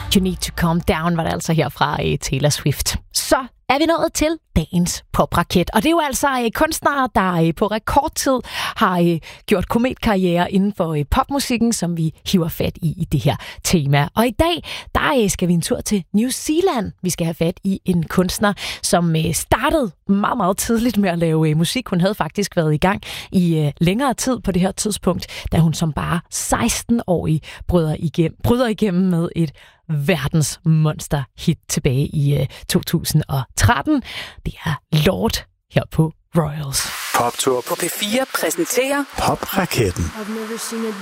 You Need to Calm Down var det altså her fra Taylor Swift. Så er vi nået til dagens popraket. Og det er jo altså kunstnere, der på rekordtid har gjort kometkarriere inden for popmusikken, som vi hiver fat i det her tema. Og i dag, der skal vi en tur til New Zealand. Vi skal have fat i en kunstner, som startede meget, meget tidligt med at lave musik. Hun havde faktisk været i gang i længere tid på det her tidspunkt, da hun som bare 16-årig bryder igennem med et verdens monster hit tilbage i 2013. Det er Lorde her på Royals. Poptur på P4 præsenterer Popraketten.